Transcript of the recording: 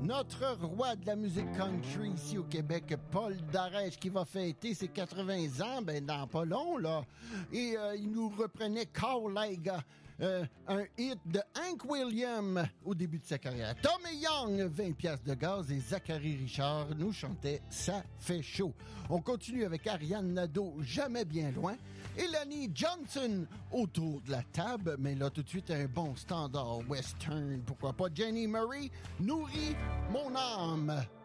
Notre roi de la musique country ici au Québec, Paul Darèche, qui va fêter ses 80 ans, ben dans pas long, là. Et il nous reprenait Cowlega, un hit de Hank Williams au début de sa carrière. Tommy Young, 20 piastres de gaz, et Zachary Richard nous chantait Ça fait chaud. On continue avec Ariane Nadeau, Jamais bien loin, et Lonnie Johnson autour de la table, mais là tout de suite un bon standard western, pourquoi pas Jenny Murray, Nourris mon âme.